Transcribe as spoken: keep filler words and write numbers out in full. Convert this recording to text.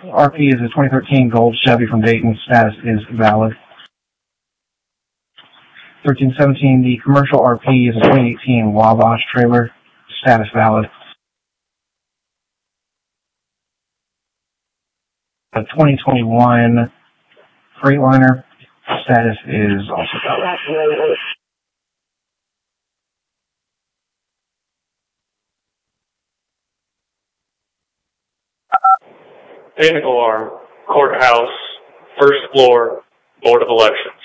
R P is a twenty thirteen Gold Chevy from Dayton. Status is valid. thirteen seventeen, the commercial R P is a twenty eighteen Wabash trailer. Status valid. A twenty twenty-one Freightliner. Status is also valid. Panic alarm, courthouse, first floor, Board of Elections.